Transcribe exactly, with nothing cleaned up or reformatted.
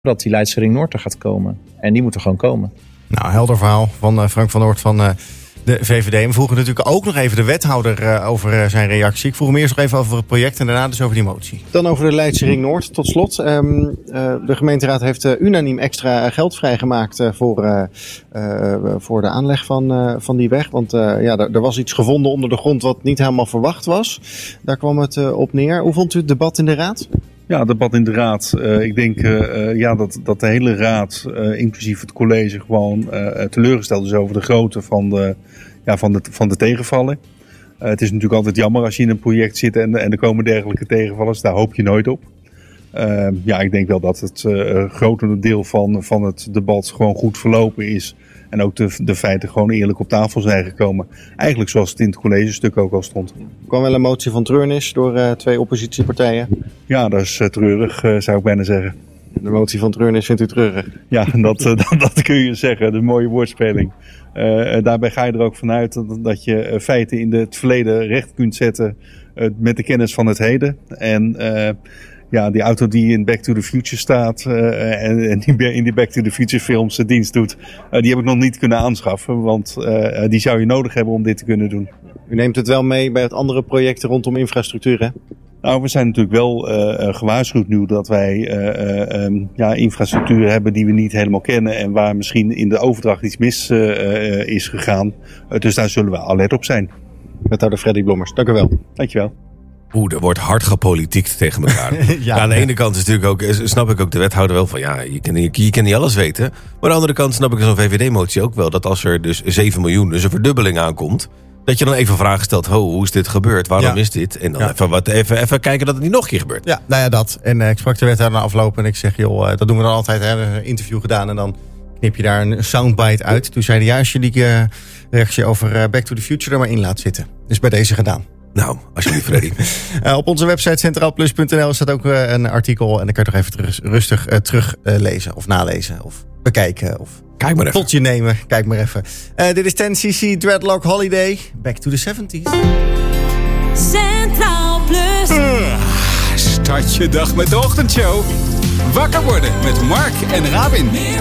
dat die Leidse Ring Noord er gaat komen. En die moet er gewoon komen. Nou, helder verhaal van uh, Frank van Oort van uh, de V V D. We vroegen natuurlijk ook nog even de wethouder uh, over uh, zijn reactie. Ik vroeg hem eerst nog even over het project en daarna dus over die motie. Dan over de Leidse Ring Noord. Tot slot, um, uh, de gemeenteraad heeft uh, unaniem extra geld vrijgemaakt uh, voor, uh, uh, voor de aanleg van, uh, van die weg. Want uh, ja, er, er was iets gevonden onder de grond wat niet helemaal verwacht was. Daar kwam het uh, op neer. Hoe vond u het debat in de raad? Ja, het debat in de raad. Uh, ik denk uh, ja, dat, dat de hele raad, uh, inclusief het college, gewoon uh, teleurgesteld is over de grootte van de, ja, van de, van de tegenvallen. Uh, het is natuurlijk altijd jammer als je in een project zit en, en er komen dergelijke tegenvallers. Daar hoop je nooit op. Uh, ja, ik denk wel dat het uh, grote deel van, van het debat gewoon goed verlopen is. En ook de, de feiten gewoon eerlijk op tafel zijn gekomen. Eigenlijk zoals het in het collegestuk ook al stond. Er kwam wel een motie van treurnis door uh, twee oppositiepartijen. Ja, dat is uh, treurig, uh, zou ik bijna zeggen. De motie van treurnis vindt u treurig? Ja, dat, uh, dat, dat kun je zeggen. De mooie woordspeling. Uh, daarbij ga je er ook vanuit dat, dat je uh, feiten in de, het verleden recht kunt zetten uh, met de kennis van het heden. En uh, ja, die auto die in Back to the Future staat uh, en, en die in die Back to the Future films uh, dienst doet, uh, die heb ik nog niet kunnen aanschaffen. Want uh, die zou je nodig hebben om dit te kunnen doen. U neemt het wel mee bij het andere projecten rondom infrastructuur, hè? Nou, we zijn natuurlijk wel uh, gewaarschuwd nu dat wij uh, um, ja, infrastructuur hebben die we niet helemaal kennen en waar misschien in de overdracht iets mis uh, uh, is gegaan. Uh, dus daar zullen we alert op zijn. Wethouder Freddy Blommers, dank u wel. Dankjewel. Oeh, er wordt hard gepolitiekt tegen elkaar. ja, ja, aan de ene kant is natuurlijk ook, snap ik ook de wethouder wel van ja, je kan, je, je kan niet alles weten. Maar aan de andere kant snap ik zo'n V V D-motie ook wel dat als er dus zeven miljoen, dus een verdubbeling aankomt, dat je dan even vragen stelt, ho, hoe is dit gebeurd? Waarom ja. is dit? En dan ja. even, wat, even, even kijken dat het niet nog een keer gebeurt. Ja, nou ja, dat. En uh, ik sprak de wethouder na afloop en ik zeg, joh, uh, dat doen we dan altijd. Hè, een interview gedaan en dan knip je daar een soundbite uit. Toen zei hij, ja, als je die uh, reactie over uh, Back to the Future er maar in laat zitten. Dus bij deze gedaan. Nou, alsjeblieft Freddy. uh, op onze website centraal plus punt n l staat ook uh, een artikel. En dan kan je toch even terug, rustig uh, terug uh, lezen of nalezen of bekijken of Kijk maar even. tot je nemen. Kijk maar even. Uh, dit is ten C C Dreadlock Holiday. Back to the seventies. Centraal Plus. Uh, start je dag met de ochtendshow. Wakker worden met Mark en Rabin.